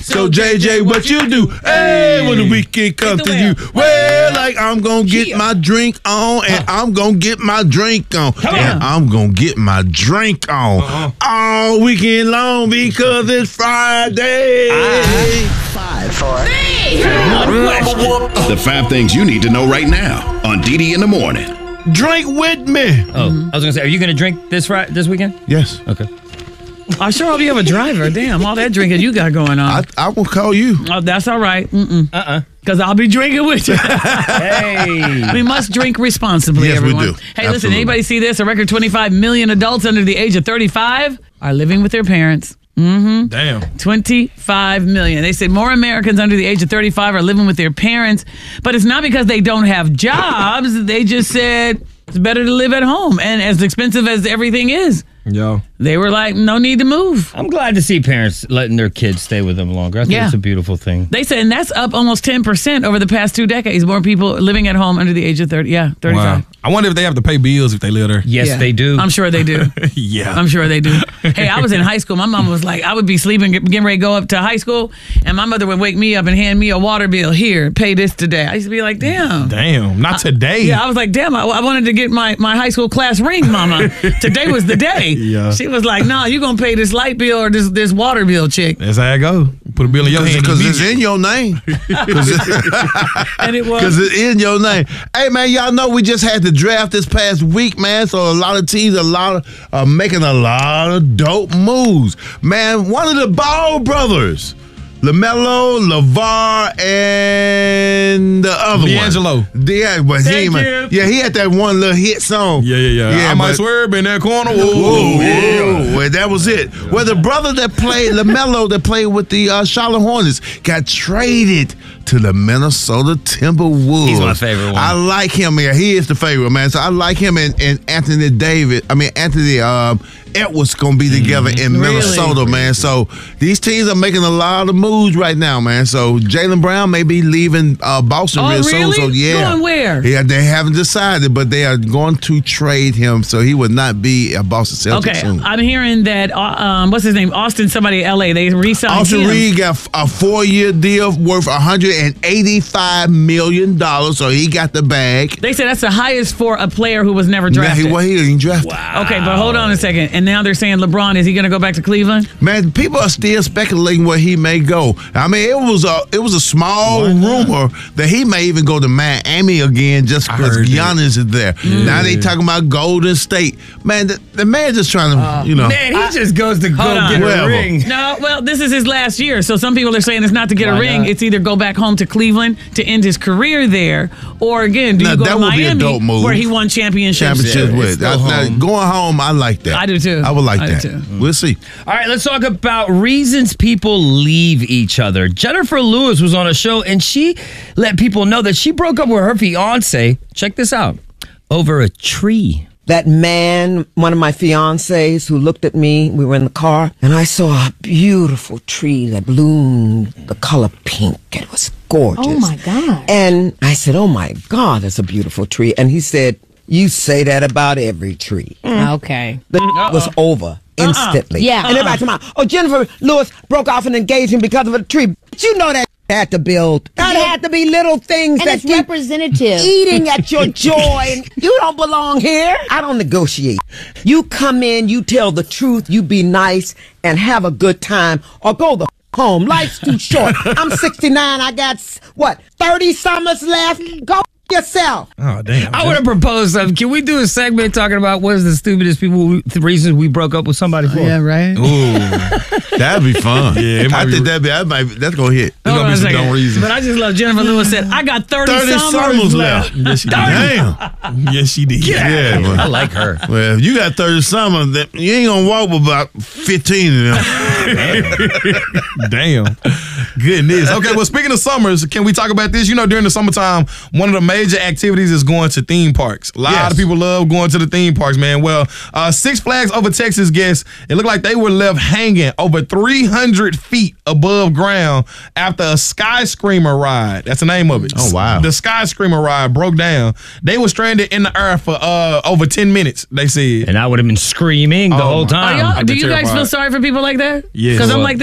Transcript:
So JJ, what you do? Hey, when the weekend comes to you, well, like I'm gonna get my drink on, and I'm gonna get my drink on, and I'm gonna get my drink on all weekend long because it's Friday. 5, 4, 3. The 5 things you need to know right now on DD in the Morning. Drink with me. Oh, I was gonna say, are you gonna drink this weekend? Yes. Okay. I sure hope you have a driver. Damn, all that drinking you got going on. I will call you. Oh, that's all right. Because I'll be drinking with you. Hey. We must drink responsibly, Yes, everyone. we do. Hey, Absolutely. listen, anybody see this? A record 25 million adults under the age of 35 are living with their parents. Damn. 25 million. They say more Americans under the age of 35 are living with their parents, but it's not because they don't have jobs. They just said it's better to live at home. And as expensive as everything is, Yo. they were like, no need to move. I'm glad to see parents letting their kids stay with them longer. I think it's a beautiful thing. They said, and that's up almost 10% over the past 2 decades. More people living at home under the age of 35. Wow. I wonder if they have to pay bills if they live there. Yes, they do. I'm sure they do. Yeah. I'm sure they do. Hey, I was in high school. My mom was like, I would be sleeping, getting ready to go up to high school, and my mother would wake me up and hand me a water bill. Here, pay this today. I used to be like, damn. Damn. Not today. Yeah, I was like, damn, I wanted to get my high school class ring, mama. Today was the day. Yeah. She was like, no, you're going to pay this light bill or this water bill, chick. That's how it go. Put a bill in your hand. Because it's in your name. And it was. Because it's in your name. Hey, man, y'all know we just had the draft this past week, man. So a lot of teams are making a lot of dope moves. Man, one of the Ball brothers, LaMelo, LeVar, and the other D'Angelo. one. Yeah, but he had that one little hit song. Yeah. I might swerve in that corner. Whoa. Well, that was it. Well, the brother that played, LaMelo, that played with the Charlotte Hornets, got traded to the Minnesota Timberwolves. He's my favorite one. I like him, man. He is the favorite, man. So I like him and Anthony Edwards going to be together in Minnesota, man. So these teams are making a lot of moves right now, man. So Jaylen Brown may be leaving Boston real soon. So yeah. Going where? Yeah, they haven't decided, but they are going to trade him, so he would not be a Boston Celtics soon. I'm hearing that, what's his name? Austin, somebody in L.A., they re-signed Austin him. Reed got a 4-year deal worth $185 million, so he got the bag. They said that's the highest for a player who was never drafted. He didn't draft. Wow. Okay, but hold on a second. And now they're saying LeBron, is he going to go back to Cleveland? Man, people are still speculating where he may go. I mean, it was a small rumor that he may even go to Miami again just because Giannis is there. Now they talking about Golden State. Man, the man just trying to, Man, he just goes to go get a ring. No, well, this is his last year. So some people are saying it's not to get a ring. It's either go back home to Cleveland to end his career there, or again, do you go to Miami where he won championships with. Going home, I like that. I do too. I would like that. Too. We'll see. All right, let's talk about reasons people leave each other. Jennifer Lewis was on a show, and she let people know that she broke up with her fiance, check this out, over a tree. That man, one of my fiancés who looked at me, we were in the car, and I saw a beautiful tree that bloomed the color pink. It was gorgeous. Oh, my God. And I said, oh, my God, that's a beautiful tree. And he said, you say that about every tree. Okay. The was over instantly. Yeah. And everybody come out, oh, Jennifer Lewis broke off an engagement because of a tree. But you know that had to build. That had to be little things And that it's keep representative. eating at your joy. And you don't belong here. I don't negotiate. You come in, you tell the truth, you be nice and have a good time, or go the home. Life's too short. I'm 69. I got, 30 summers left? Go yourself. Oh, damn. I want to propose something. Can we do a segment talking about what is the stupidest the reasons we broke up with somebody for? Yeah, right. Ooh, that'd be fun. Yeah, I think that's gonna hit. There's going to be some dumb reasons. But I just love Jennifer Lewis said, I got 30 summers left. Yes, she did. Damn. Yes, she did. Yeah, I like her. Well, if you got 30 summers, then you ain't gonna walk with about 15 of them. Damn. Goodness. Okay, well, speaking of summers, can we talk about this? During the summertime, one of the major activities is going to theme parks. A lot of people love going to the theme parks, man. Well, Six Flags Over Texas guests, it looked like they were left hanging over 300 feet above ground after a Sky Screamer ride. That's the name of it. Oh, wow. The Sky Screamer ride broke down. They were stranded in the air for over 10 minutes, they said. And I would have been screaming the whole time. Do you guys feel sorry for people like that? Yes. Because I'm like,